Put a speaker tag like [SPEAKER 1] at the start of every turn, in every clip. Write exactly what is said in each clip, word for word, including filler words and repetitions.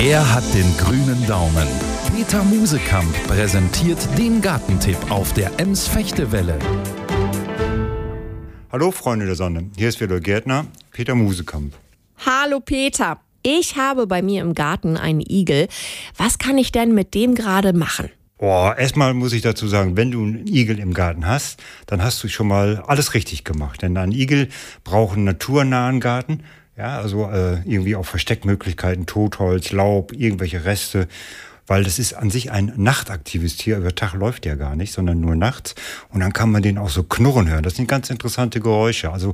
[SPEAKER 1] Er hat den grünen Daumen. Peter Musekamp präsentiert den Gartentipp auf der Ems-Fechtewelle.
[SPEAKER 2] Hallo Freunde der Sonne, hier ist wieder Gärtner Peter Musekamp.
[SPEAKER 3] Hallo Peter, ich habe bei mir im Garten einen Igel. Was kann ich denn mit dem gerade machen?
[SPEAKER 2] Oh, erstmal muss ich dazu sagen, wenn du einen Igel im Garten hast, dann hast du schon mal alles richtig gemacht. Denn ein Igel braucht einen naturnahen Garten. Ja, also äh, irgendwie auch Versteckmöglichkeiten, Totholz, Laub, irgendwelche Reste. Weil das ist an sich ein nachtaktives Tier. Über Tag läuft der gar nicht, sondern nur nachts. Und dann kann man den auch so knurren hören. Das sind ganz interessante Geräusche. Also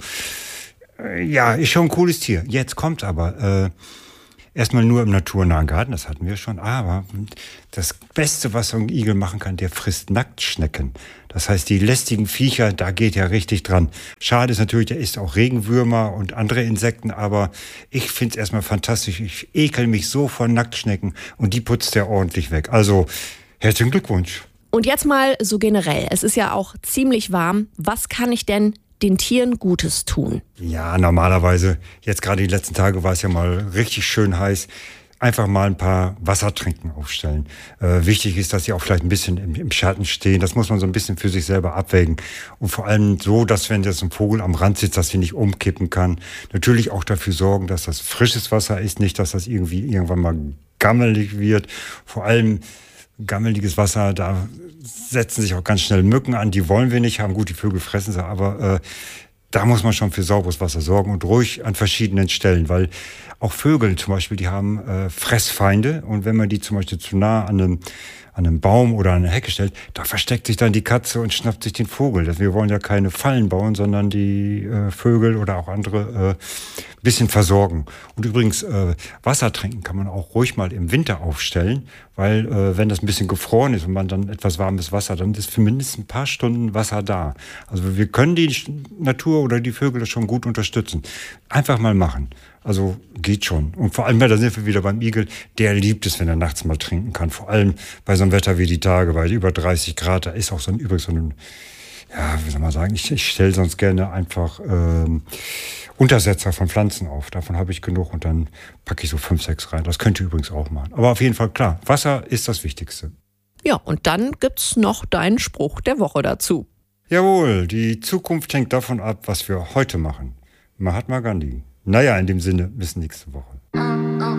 [SPEAKER 2] äh, ja, ist schon ein cooles Tier. Jetzt kommt aber... Äh, Erstmal nur im naturnahen Garten, das hatten wir schon, aber das Beste, was so ein Igel machen kann, der frisst Nacktschnecken. Das heißt, die lästigen Viecher, da geht er richtig dran. Schade ist natürlich, der isst auch Regenwürmer und andere Insekten, aber ich finde es erstmal fantastisch. Ich ekel mich so von Nacktschnecken und die putzt er ordentlich weg. Also, herzlichen Glückwunsch.
[SPEAKER 3] Und jetzt mal so generell, es ist ja auch ziemlich warm. Was kann ich denn den Tieren Gutes tun?
[SPEAKER 2] Ja, normalerweise, jetzt gerade die letzten Tage war es ja mal richtig schön heiß, einfach mal ein paar Wassertränken aufstellen. Äh, wichtig ist, dass sie auch vielleicht ein bisschen im, im Schatten stehen. Das muss man so ein bisschen für sich selber abwägen. Und vor allem so, dass wenn jetzt ein Vogel am Rand sitzt, dass sie nicht umkippen kann. Natürlich auch dafür sorgen, dass das frisches Wasser ist, nicht, dass das irgendwie irgendwann mal gammelig wird. Vor allem gammeliges Wasser, da setzen sich auch ganz schnell Mücken an, die wollen wir nicht haben. Gut, die Vögel fressen sie, aber äh, da muss man schon für sauberes Wasser sorgen und ruhig an verschiedenen Stellen, weil auch Vögel zum Beispiel, die haben äh, Fressfeinde und wenn man die zum Beispiel zu nah an einem, an einem Baum oder an eine Hecke stellt, da versteckt sich dann die Katze und schnappt sich den Vogel. Wir wollen ja keine Fallen bauen, sondern die äh, Vögel oder auch andere äh, ein bisschen versorgen. Und übrigens, äh, Wasser trinken kann man auch ruhig mal im Winter aufstellen, weil äh, wenn das ein bisschen gefroren ist und man dann etwas warmes Wasser, dann ist für mindestens ein paar Stunden Wasser da. Also wir können die Natur oder die Vögel das schon gut unterstützen. Einfach mal machen. Also geht schon. Und vor allem, da sind wir wieder beim Igel, der liebt es, wenn er nachts mal trinken kann. Vor allem bei so einem Wetter wie die Tage, bei über dreißig Grad, da ist auch so ein, übrigens so ein, ja, wie soll man sagen, ich, ich stelle sonst gerne einfach ähm, Untersetzer von Pflanzen auf. Davon habe ich genug und dann packe ich so fünf, sechs rein. Das könnt ihr übrigens auch machen. Aber auf jeden Fall, klar, Wasser ist das Wichtigste.
[SPEAKER 3] Ja, und dann gibt's noch deinen Spruch der Woche dazu.
[SPEAKER 2] Jawohl, die Zukunft hängt davon ab, was wir heute machen. Mahatma Gandhi. Naja, in dem Sinne, bis nächste Woche.